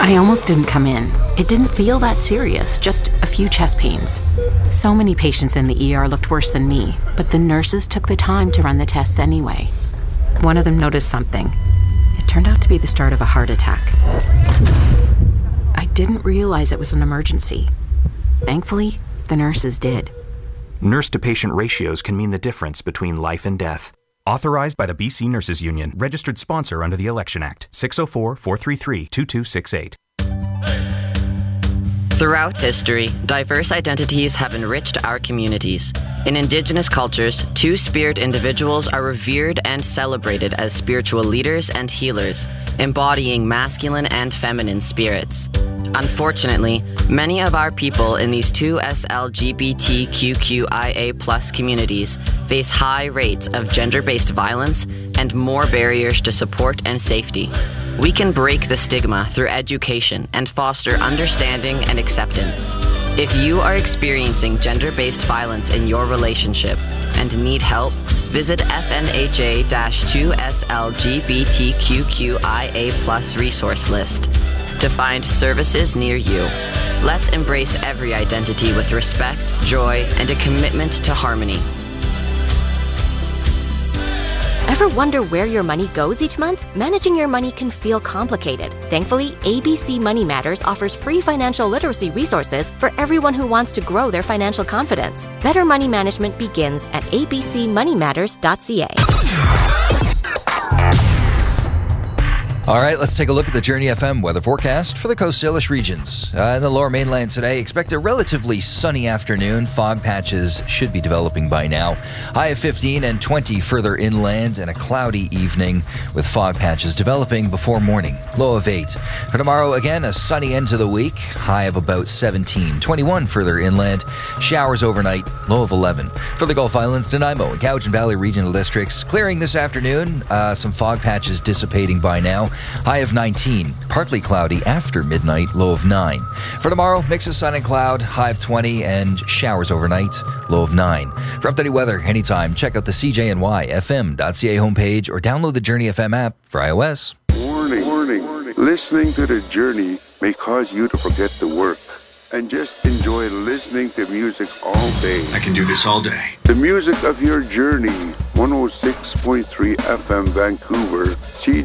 I almost didn't come in. It didn't feel that serious, just a few chest pains. So many patients in the ER looked worse than me, but the nurses took the time to run the tests anyway. One of them noticed something. It turned out to be the start of a heart attack. I didn't realize it was an emergency. Thankfully, the nurses did. Nurse-to-patient ratios can mean the difference between life and death. Authorized by the BC Nurses Union. Registered sponsor under the Election Act. 604-433-2268. Throughout history, diverse identities have enriched our communities. In Indigenous cultures, two-spirit individuals are revered and celebrated as spiritual leaders and healers, embodying masculine and feminine spirits. Unfortunately, many of our people in these two SLGBTQIA+ communities face high rates of gender-based violence and more barriers to support and safety. We can break the stigma through education and foster understanding and acceptance. If you are experiencing gender-based violence in your relationship and need help, visit FNHA-2SLGBTQIA+ resource list to find services near you. Let's embrace every identity with respect, joy, and a commitment to harmony. Ever wonder where your money goes each month? Managing your money can feel complicated. Thankfully, ABC Money Matters offers free financial literacy resources for everyone who wants to grow their financial confidence. Better money management begins at abcmoneymatters.ca. All right, let's take a look at the Journey FM weather forecast for the Coast Salish regions. In the lower mainland today, expect a relatively sunny afternoon. Fog patches should be developing by now. High of 15 and 20 further inland, and a cloudy evening with fog patches developing before morning. Low of 8. For tomorrow, again, a sunny end to the week. High of about 17. 21 further inland. Showers overnight. Low of 11. For the Gulf Islands, Nanaimo and Cowichan Valley regional districts, clearing this afternoon. Some fog patches dissipating by now. High of 19, partly cloudy after midnight, low of 9. For tomorrow, mix of sun and cloud, high of 20, and showers overnight, low of 9. For updated weather anytime, check out the CJNYFM.ca homepage or download the Journey FM app for iOS. Warning. Listening to The Journey may cause you to forget the work and just enjoy listening to music all day. I can do this all day. The music of your journey, 106.3 FM Vancouver,